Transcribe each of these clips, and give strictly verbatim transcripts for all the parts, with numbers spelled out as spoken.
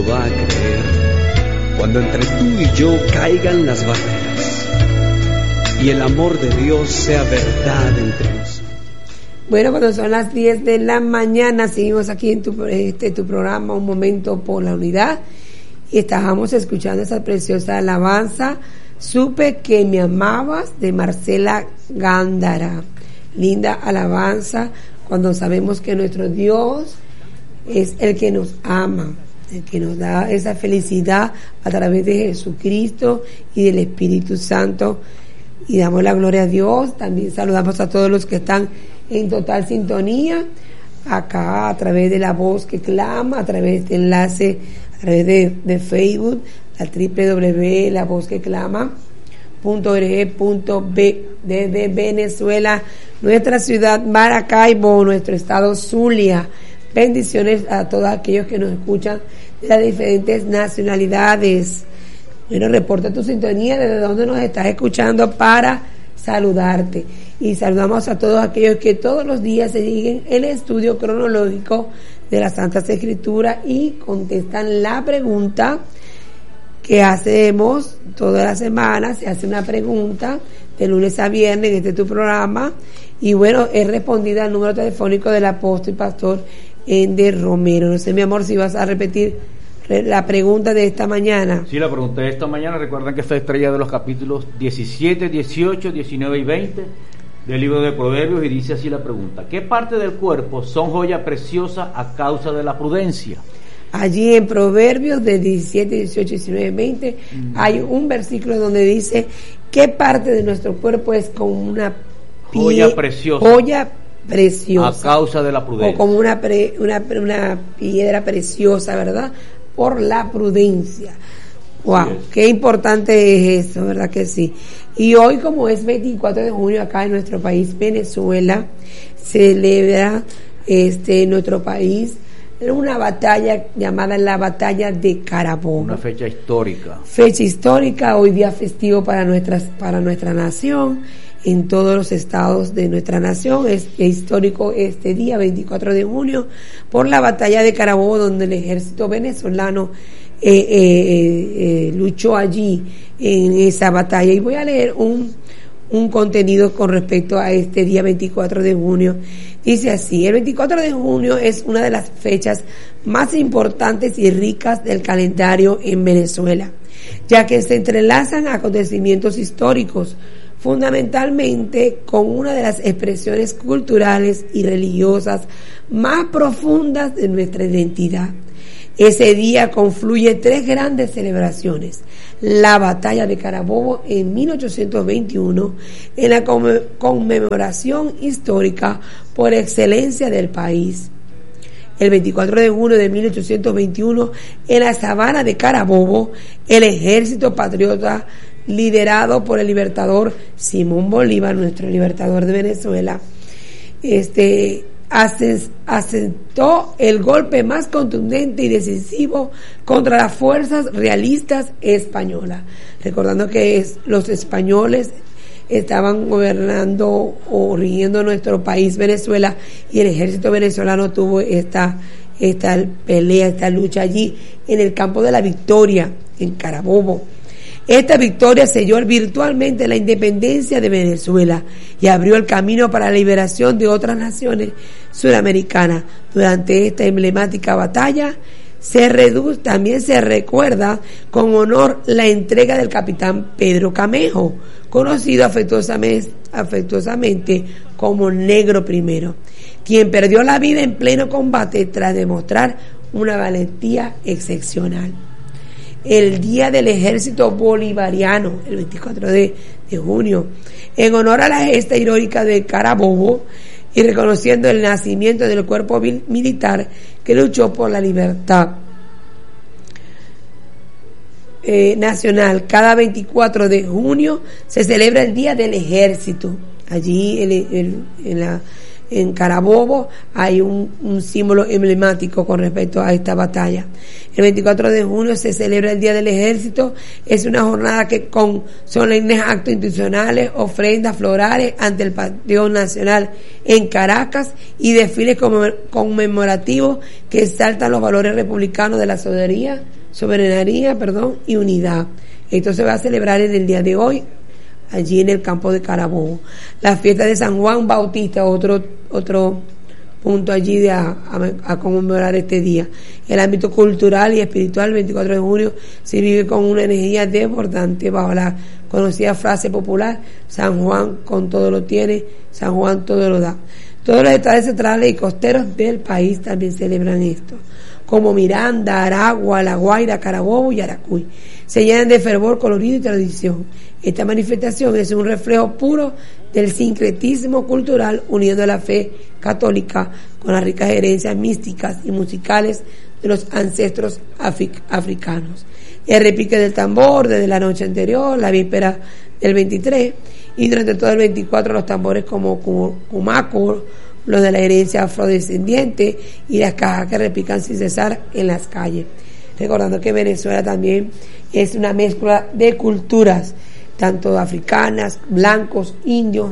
va a creer cuando entre tú y yo caigan las barreras y el amor de Dios sea verdad entre nosotros. Bueno, cuando son las diez de la mañana, seguimos aquí en tu, este, tu programa Un Momento por la Unidad, y estábamos escuchando esa preciosa alabanza, Supe que me amabas, de Marcela Gándara. Linda alabanza, cuando sabemos que nuestro Dios es el que nos ama, el que nos da esa felicidad a través de Jesucristo y del Espíritu Santo, y damos la gloria a Dios. También saludamos a todos los que están en total sintonía acá a través de La Voz que Clama, a través de enlace, a través de, de Facebook, la doble u doble u doble u punto la voz que clama punto org punto be desde Venezuela, nuestra ciudad Maracaibo, nuestro estado Zulia. Bendiciones a todos aquellos que nos escuchan de las diferentes nacionalidades. Bueno, reporta tu sintonía desde donde nos estás escuchando para saludarte. Y saludamos a todos aquellos que todos los días se siguen el estudio cronológico de las Santas Escrituras y contestan la pregunta que hacemos toda la semana. Se hace una pregunta de lunes a viernes en este tu programa, y bueno, es respondida al número telefónico del apóstol y pastor Ender Romero. No sé, mi amor, si vas a repetir la pregunta de esta mañana. Sí, la pregunta de esta mañana, recuerdan que está extraída de los capítulos diecisiete, dieciocho, diecinueve y veinte del libro de Proverbios, y dice así la pregunta: ¿qué parte del cuerpo son joya preciosa a causa de la prudencia? Allí en Proverbios de diecisiete, dieciocho, diecinueve, veinte mm. hay un versículo donde dice qué parte de nuestro cuerpo es como una pie, joya preciosa joya preciosa a causa de la prudencia, o como una, pre, una, una piedra preciosa, ¿verdad? Por la prudencia. Wow, sí, qué importante es eso, ¿verdad que sí? Y hoy, como es veinticuatro de junio, acá en nuestro país, Venezuela, celebra este nuestro país una batalla llamada la Batalla de Carabobo. Una fecha histórica. Fecha histórica, hoy día festivo para nuestras, para nuestra nación, en todos los estados de nuestra nación. Es histórico este día, veinticuatro de junio, por la Batalla de Carabobo, donde el ejército venezolano eh, eh, eh, luchó allí en esa batalla. Y voy a leer un, un contenido con respecto a este día veinticuatro de junio. Dice así: el veinticuatro de junio es una de las fechas más importantes y ricas del calendario en Venezuela, ya que se entrelazan acontecimientos históricos, fundamentalmente con una de las expresiones culturales y religiosas más profundas de nuestra identidad. Ese día confluye tres grandes celebraciones: la Batalla de Carabobo en mil ochocientos veintiuno, en la conmemoración histórica por excelencia del país. El veinticuatro de junio de mil ochocientos veintiuno, en la sabana de Carabobo, el ejército patriota liderado por el libertador Simón Bolívar, nuestro libertador de Venezuela, este asentó el golpe más contundente y decisivo contra las fuerzas realistas españolas. Recordando que es, los españoles estaban gobernando o rigiendo nuestro país, Venezuela, y el ejército venezolano tuvo esta, esta pelea, esta lucha allí en el campo de la Victoria, en Carabobo. Esta victoria selló virtualmente la independencia de Venezuela y abrió el camino para la liberación de otras naciones suramericanas. Durante esta emblemática batalla se reduce, también se recuerda con honor la entrega del capitán Pedro Camejo, conocido afectuosamente, afectuosamente como Negro Primero, quien perdió la vida en pleno combate tras demostrar una valentía excepcional. El Día del Ejército Bolivariano, el veinticuatro de junio, en honor a la gesta heroica de Carabobo y reconociendo el nacimiento del cuerpo militar que luchó por la libertad eh, nacional. Cada veinticuatro de junio se celebra el Día del Ejército. Allí el, el, en la En Carabobo hay un, un símbolo emblemático con respecto a esta batalla. El veinticuatro de junio se celebra el Día del Ejército. Es una jornada que con solemnes actos institucionales, ofrendas florales ante el Panteón Nacional en Caracas y desfiles conmemorativos que exaltan los valores republicanos de la soberanía soberanía, perdón, y unidad. Esto se va a celebrar en el día de hoy, allí en el campo de Carabobo. La fiesta de San Juan Bautista, otro otro punto allí de a, a, a conmemorar este día. El ámbito cultural y espiritual, el veinticuatro de junio, se vive con una energía desbordante bajo la conocida frase popular: San Juan con todo lo tiene, San Juan todo lo da. Todos los estados centrales y costeros del país también celebran esto, como Miranda, Aragua, La Guaira, Carabobo y Yaracuy. Se llenan de fervor, colorido y tradición. Esta manifestación es un reflejo puro del sincretismo cultural, uniendo la fe católica con las ricas herencias místicas y musicales de los ancestros afric- africanos. El repique del tambor desde la noche anterior, la víspera del veintitrés, y durante todo el veinticuatro los tambores como cumaco, los de la herencia afrodescendiente, y las cajas que repican sin cesar en las calles. Recordando que Venezuela también es una mezcla de culturas, tanto africanas, blancos, indios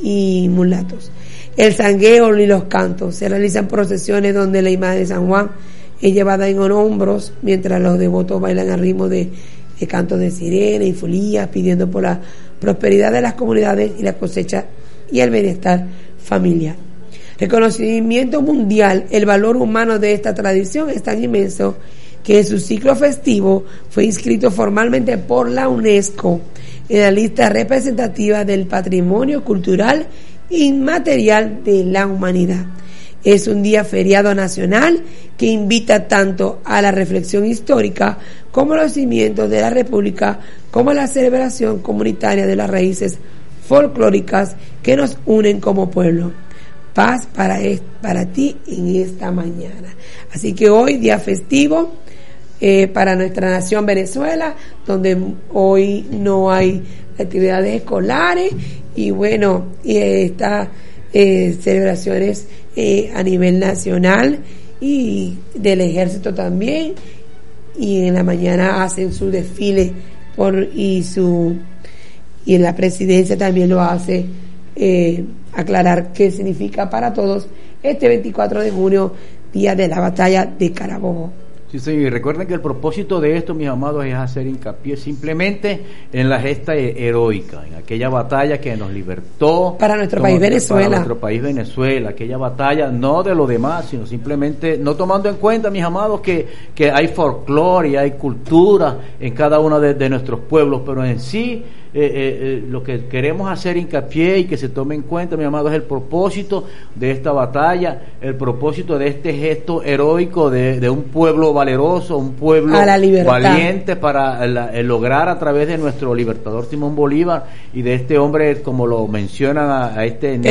y mulatos. El sangueo y los cantos. Se realizan procesiones donde la imagen de San Juan es llevada en hombros, mientras los devotos bailan al ritmo de, de cantos de sirena y folías, pidiendo por la prosperidad de las comunidades y la cosecha y el bienestar familiar. Reconocimiento mundial, el valor humano de esta tradición es tan inmenso que en su ciclo festivo fue inscrito formalmente por la UNESCO en la lista representativa del patrimonio cultural inmaterial de la humanidad. Es un día feriado nacional que invita tanto a la reflexión histórica como a los cimientos de la República, como a la celebración comunitaria de las raíces folclóricas que nos unen como pueblo. Paz para, para ti en esta mañana. Así que hoy, día festivo eh, para nuestra nación Venezuela, donde hoy no hay actividades escolares y bueno, y estas eh, celebraciones eh, a nivel nacional y del ejército también, y en la mañana hacen su desfile por y su y en la presidencia también lo hace. Eh, aclarar qué significa para todos este veinticuatro de junio, día de la batalla de Carabobo. Sí, señor, y recuerden que el propósito de esto, mis amados, es hacer hincapié simplemente en la gesta heroica, en aquella batalla que nos libertó para nuestro país Venezuela. Para nuestro país Venezuela, aquella batalla no de lo demás, sino simplemente no tomando en cuenta, mis amados, que, que hay folclore y hay cultura en cada uno de, de nuestros pueblos, pero en sí Eh, eh, eh, lo que queremos hacer hincapié y que se tome en cuenta, mi amado, es el propósito de esta batalla, el propósito de este gesto heroico de, de un pueblo valeroso, un pueblo valiente para la, el lograr a través de nuestro libertador Simón Bolívar y de este hombre, como lo mencionan a, a este